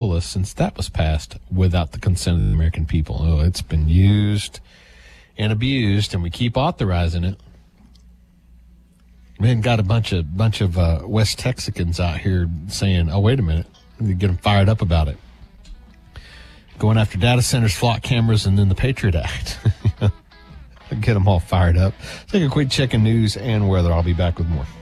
Angeles since that was passed without the consent of the American people. Oh, it's been used and abused, and we keep authorizing it. Man, got a bunch of West Texicans out here saying, "Oh, wait a minute," get them fired up about it. Going after data centers, flock cameras, and then the Patriot Act. Get them all fired up. Take a quick check in news and weather. I'll be back with more.